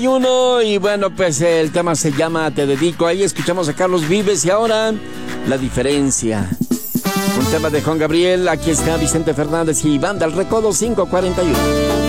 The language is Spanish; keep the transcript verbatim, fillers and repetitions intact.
Uno, y bueno, pues el tema se llama Te Dedico. Ahí escuchamos a Carlos Vives y ahora La Diferencia. Un tema de Juan Gabriel. Aquí está Vicente Fernández y Banda El Recodo cinco cuarenta y uno.